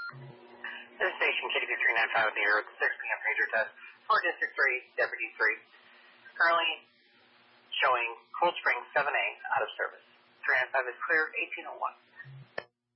This is station KDB 395 here at the 6 p.m. pager test for District 3, Deputy 3. Currently showing Cold Spring 7A out of service. 395 is clear, 1801.